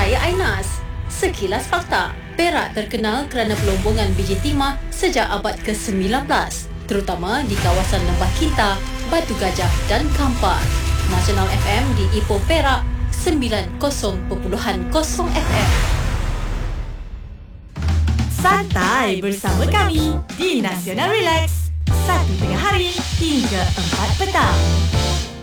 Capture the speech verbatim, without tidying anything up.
Saya Ainas. Sekilas fakta. Perak terkenal kerana pelombongan biji timah sejak abad ke sembilan belas, terutama di kawasan Lembah Kinta, Batu Gajah dan Kampar. Nasional F M di Ipoh Perak sembilan puluh perpuluhan kosong F M. Santai bersama kami di Nasional Relax. Satu tengah hari hingga empat petang.